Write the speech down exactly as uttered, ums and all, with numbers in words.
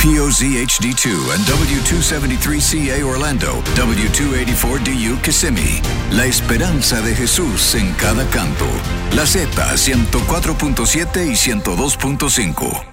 P O Z H D two and W two seventy-three C A Orlando, W two eighty-four D U Kissimmee. La esperanza de Jesús en cada canto. La Z ciento cuatro punto siete y ciento dos punto cinco.